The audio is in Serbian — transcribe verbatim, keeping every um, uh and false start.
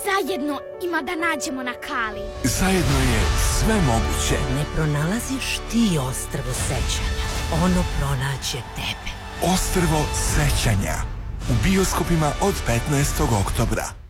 Zajedno ima da nađemo na Kali. Zajedno je sve moguće. Ne pronalaziš ti ostrvo sećanja. Ono pronaće tebe. Ostrvo sećanja. U bioskopima od petnaestog oktobra.